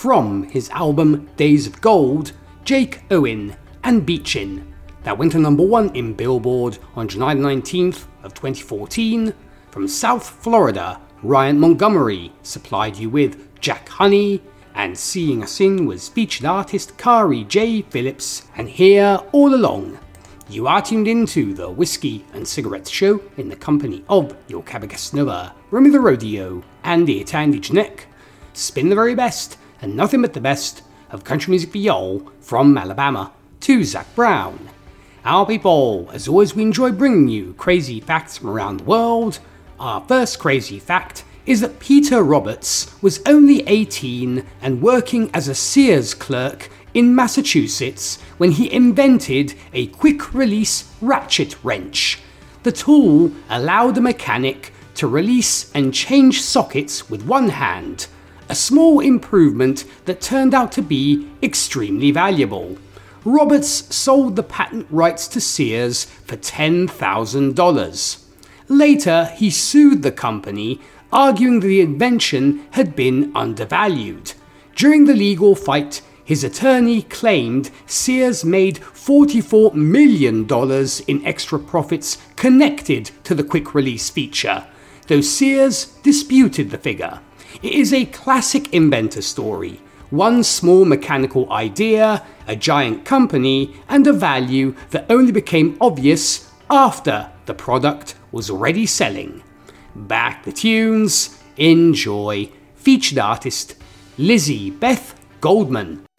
from his album Days of Gold, Jake Owen and Beachin', that went to number 1 in Billboard on July 19th of 2014. From South Florida, Ryan Montgomery supplied you with Jack Honey, and Seeing Us In was featured artist Kari J. Phillips and Here All Along. You are tuned into the Whiskey and Cigarettes Show in the company of your Cabagastnova, Remy the Rodeo, Andy Tandy Janek. Spin the very best and nothing but the best of country music for y'all from Alabama to Zach Brown. Our people, as always, we enjoy bringing you crazy facts from around the world. Our first crazy fact is that Peter Roberts was only 18 and working as a Sears clerk in Massachusetts when he invented a quick-release ratchet wrench. The tool allowed a mechanic to release and change sockets with one hand, a small improvement that turned out to be extremely valuable. Roberts sold the patent rights to Sears for $10,000. Later, he sued the company, arguing that the invention had been undervalued. During the legal fight, his attorney claimed Sears made $44 million in extra profits connected to the quick-release feature, though Sears disputed the figure. It is a classic inventor story. One small mechanical idea, a giant company, and a value that only became obvious after the product was already selling. Back the tunes, enjoy. Featured artist Lizzie Beth Goldman.